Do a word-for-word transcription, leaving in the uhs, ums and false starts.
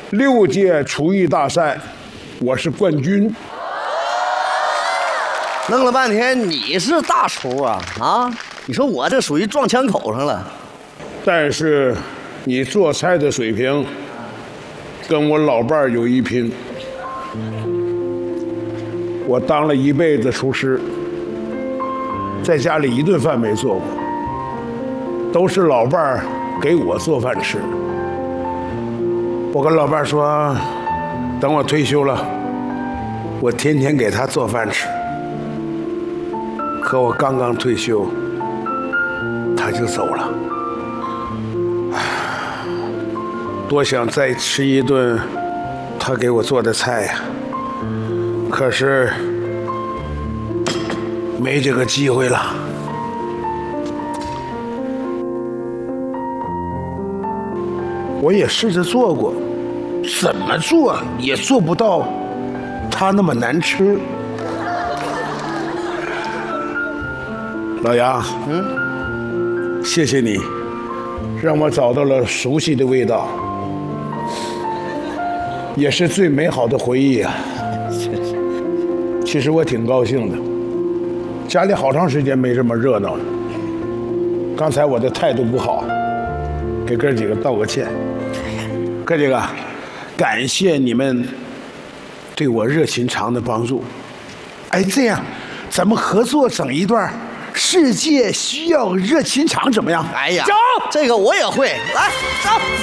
六届厨艺大赛，我是冠军。 弄了半天你是大厨啊啊！你说我这属于撞枪口上了。 但是你做菜的水平跟我老伴儿有一拼。我当了一辈子厨师，在家里一顿饭没做过，都是老伴儿给我做饭吃。我跟老伴儿说，等我退休了，我天天给他做饭吃。可我刚刚退休，他就走了。多想再吃一顿他给我做的菜呀，可是没这个机会了。我也试着做过，怎么做也做不到他那么难吃。老杨，嗯，谢谢你，让我找到了熟悉的味道，也是最美好的回忆啊。其实我挺高兴的，家里好长时间没这么热闹了。刚才我的态度不好，给哥几个道个歉。哥几个，感谢你们对我热情肠的帮助。哎，这样咱们合作整一段世界需要热情肠怎么样？ 哎呀，走，这个我也会，来走。